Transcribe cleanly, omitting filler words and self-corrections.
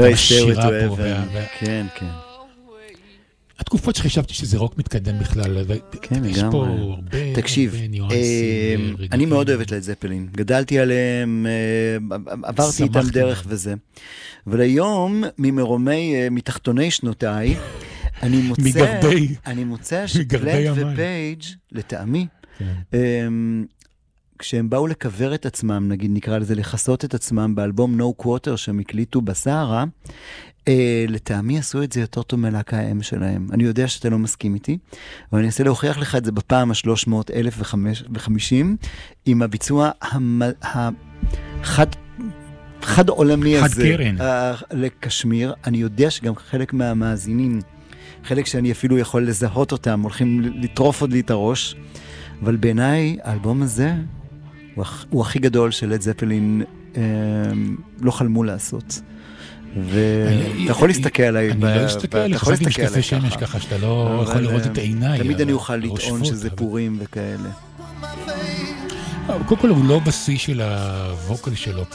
השירה פה. כן, כן. התקופות שחשבתי שזה רוק מתקדם בכלל, כן, יש פה הרבה ניואנסים. אני מאוד אוהבת לד זפלין. גדלתי עליהם, עברתי איתם דרך וזה. אבל היום, מתחתוני שנותיי, אני מוצא שפלנט ופייג' לטעמי, כשהם באו לקבר את עצמם, נגיד נקרא לזה לחסות את עצמם באלבום No Quarter שהם הקליטו בסהרה, לטעמי עשו את זה יותר טוב מלהקה האם שלהם. אני יודע שאתה לא מסכים איתי, אבל אני אנסה להוכיח לך את זה בפעם ה-300,050, עם הביצוע חד עולמי הזה. לקשמיר. אני יודע שגם חלק מהמאזינים, חלק שאני אפילו יכול לזהות אותם, הולכים לטרוף עוד לי את הראש, אבל בעיניי האלבום הזה הוא הכי גדול של לד זפלין לא חלמו לעשות. ואתה יכול להסתכל עליי, אני לא אסתכל עליך, חשבתי משקפי שמש ככה, שאתה לא יכול לראות את עיניי. תמיד אני אוכל לטעון שזה פורים וכאלה. קודם כל הוא לא בשיא של הווקל שלו.